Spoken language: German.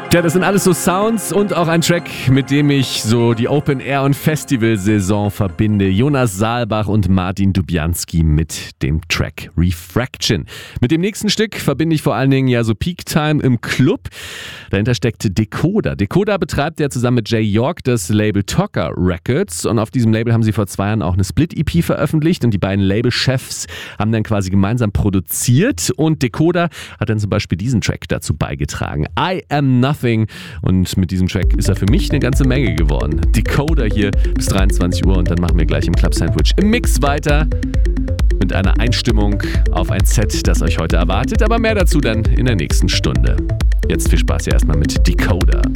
Tja, das sind alles so Sounds und auch ein Track, mit dem ich so die Open-Air- und Festivalsaison verbinde. Jonas Saalbach und Martin Dubianski mit dem Track Refraction. Mit dem nächsten Stück verbinde ich vor allen Dingen ja so Peak-Time im Club. Dahinter steckt Decoder. Decoder betreibt ja zusammen mit Jay York das Label Tocker Records und auf diesem Label haben sie vor 2 Jahren auch eine Split-EP veröffentlicht und die beiden Label-Chefs haben dann quasi gemeinsam produziert und Decoder hat dann zum Beispiel diesen Track dazu beigetragen. I Am Nothing. Und mit diesem Track ist er für mich eine ganze Menge geworden. Decoder hier bis 23 Uhr und dann machen wir gleich im Club Sandwich im Mix weiter mit einer Einstimmung auf ein Set, das euch heute erwartet. Aber mehr dazu dann in der nächsten Stunde. Jetzt viel Spaß hier erstmal mit Decoder.